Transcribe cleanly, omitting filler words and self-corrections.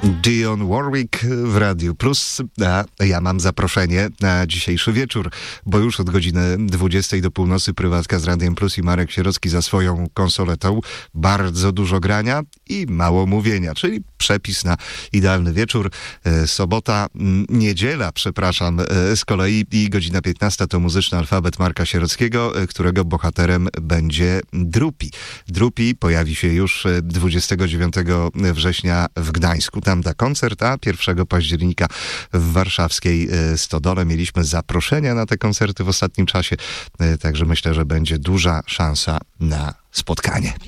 Dionne Warwick w Radiu Plus, a ja mam zaproszenie na dzisiejszy wieczór, bo już od godziny 20 do północy prywatka z Radiem Plus i Marek Sierocki za swoją konsoletą. Bardzo dużo grania i mało mówienia, czyli przepis na idealny wieczór. Sobota, niedziela, przepraszam, z kolei i godzina 15 to muzyczny alfabet Marka Sierockiego, którego bohaterem będzie Drupi. Drupi pojawi się już 29 września w Gdańsku. Tam da koncert, a 1 października w warszawskiej Stodole mieliśmy zaproszenia na te koncerty w ostatnim czasie, także myślę, że będzie duża szansa na spotkanie.